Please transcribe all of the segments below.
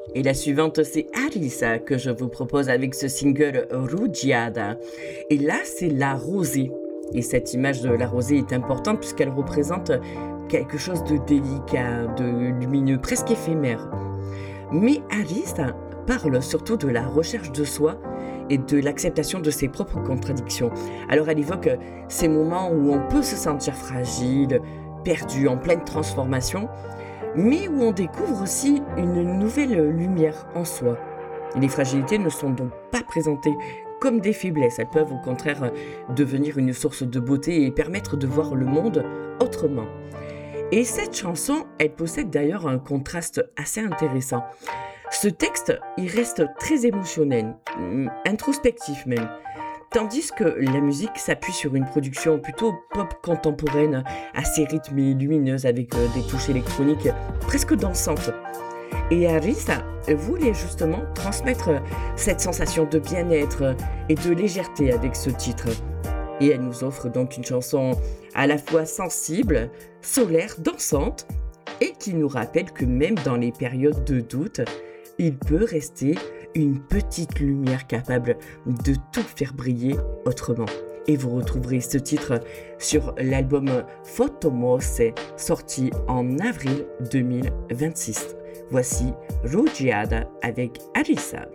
Et la suivante, c'est Arisa que je vous propose avec ce single Rugiada. Et là, c'est la rosée. Et cette image de la rosée est importante puisqu'elle représente quelque chose de délicat, de lumineux, presque éphémère. Mais Arisa parle surtout de la recherche de soi et de l'acceptation de ses propres contradictions. Alors elle évoque ces moments où on peut se sentir fragile, perdu, en pleine transformation, mais où on découvre aussi une nouvelle lumière en soi. Et les fragilités ne sont donc pas présentées comme des faiblesses, elles peuvent au contraire devenir une source de beauté et permettre de voir le monde autrement. Et cette chanson, elle possède d'ailleurs un contraste assez intéressant. Ce texte, il reste très émotionnel, introspectif même, tandis que la musique s'appuie sur une production plutôt pop contemporaine, assez rythmée, lumineuse, avec des touches électroniques presque dansantes. Et Arisa voulait justement transmettre cette sensation de bien-être et de légèreté avec ce titre. Et elle nous offre donc une chanson à la fois sensible, solaire, dansante, et qui nous rappelle que même dans les périodes de doute, il peut rester une petite lumière capable de tout faire briller autrement. Et vous retrouverez ce titre sur l'album Fotomose, sorti en avril 2026. Voici Rugiada avec Arisa.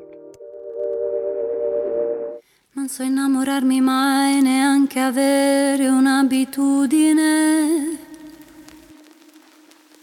Non so innamorarmi mai, neanche avere un'abitudine.